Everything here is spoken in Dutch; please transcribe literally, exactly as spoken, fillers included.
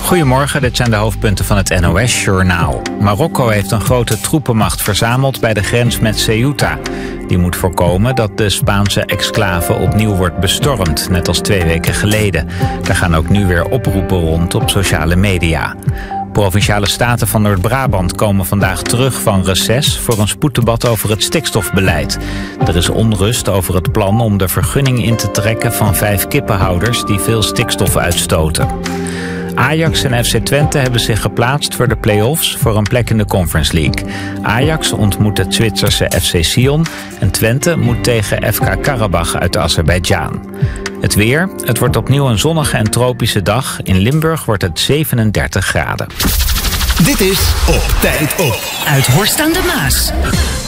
Goedemorgen, dit zijn de hoofdpunten van het N O S-journaal. Marokko heeft een grote troepenmacht verzameld bij de grens met Ceuta. Die moet voorkomen dat de Spaanse exclave opnieuw wordt bestormd, net als twee weken geleden. Daar gaan ook nu weer oproepen rond op sociale media. Provinciale staten van Noord-Brabant komen vandaag terug van reces voor een spoeddebat over het stikstofbeleid. Er is onrust over het plan om de vergunning in te trekken van vijf kippenhouders die veel stikstof uitstoten. Ajax en F C Twente hebben zich geplaatst voor de play-offs voor een plek in de Conference League. Ajax ontmoet het Zwitserse F C Sion en Twente moet tegen F K Karabach uit Azerbeidzjan. Het weer, het wordt opnieuw een zonnige en tropische dag. In Limburg wordt het zevenendertig graden. Dit is Op Tijd Op. Uit Horst aan de Maas.